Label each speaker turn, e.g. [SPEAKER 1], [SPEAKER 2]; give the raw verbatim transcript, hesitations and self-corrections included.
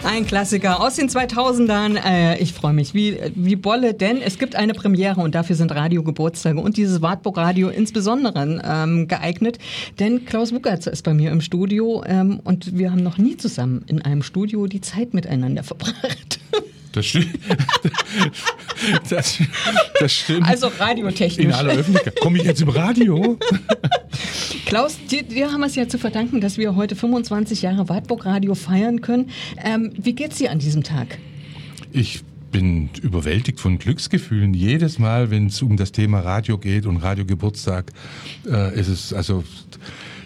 [SPEAKER 1] Ein Klassiker aus den zweitausendern. Äh, ich freue mich wie, wie Bolle, denn es gibt eine Premiere und dafür sind Radiogeburtstage und dieses Wartburg Radio insbesondere ähm, geeignet, denn Klaus Wuchertz ist bei mir im Studio ähm, und wir haben noch nie zusammen in einem Studio die Zeit miteinander verbracht.
[SPEAKER 2] Das stimmt. Das, das stimmt.
[SPEAKER 1] Also radiotechnisch.
[SPEAKER 2] In aller Öffentlichkeit. Komme ich jetzt im Radio?
[SPEAKER 1] Klaus, dir, dir haben wir es ja zu verdanken, dass wir heute fünfundzwanzig Jahre Wartburg Radio feiern können. Ähm, wie geht's dir an diesem Tag?
[SPEAKER 2] Ich bin überwältigt von Glücksgefühlen. Jedes Mal, wenn es um das Thema Radio geht und Radiogeburtstag, äh, ist es also